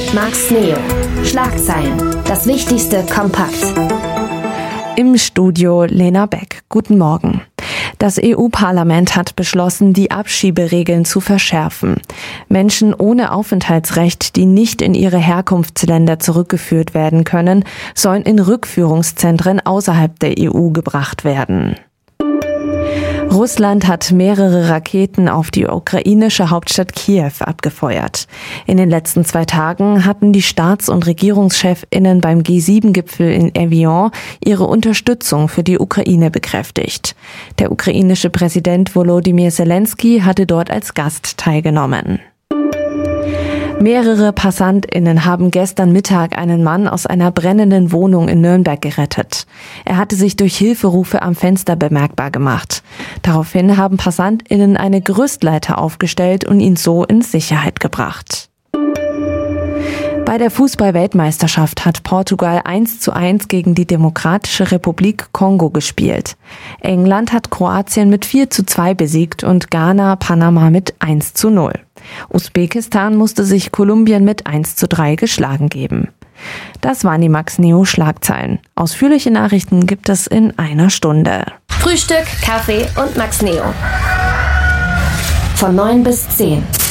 Max Neo. Schlagzeilen. Das Wichtigste kompakt. Im Studio Lena Beck. Guten Morgen. Das EU-Parlament hat beschlossen, die Abschieberegeln zu verschärfen. Menschen ohne Aufenthaltsrecht, die nicht in ihre Herkunftsländer zurückgeführt werden können, sollen in Rückführungszentren außerhalb der EU gebracht werden. Russland hat mehrere Raketen auf die ukrainische Hauptstadt Kiew abgefeuert. In den letzten 2 Tagen hatten die Staats- und RegierungschefInnen beim G7-Gipfel in Evian ihre Unterstützung für die Ukraine bekräftigt. Der ukrainische Präsident Volodymyr Zelensky hatte dort als Gast teilgenommen. Mehrere PassantInnen haben gestern Mittag einen Mann aus einer brennenden Wohnung in Nürnberg gerettet. Er hatte sich durch Hilferufe am Fenster bemerkbar gemacht. Daraufhin haben PassantInnen eine Gerüstleiter aufgestellt und ihn so in Sicherheit gebracht. Bei der Fußball-Weltmeisterschaft hat Portugal 1:1 gegen die Demokratische Republik Kongo gespielt. England hat Kroatien mit 4:2 besiegt und Ghana Panama mit 1:0. Usbekistan musste sich Kolumbien mit 1:3 geschlagen geben. Das waren die Max Neo Schlagzeilen. Ausführliche Nachrichten gibt es in einer Stunde. Frühstück, Kaffee und Max Neo. Von 9 bis 10.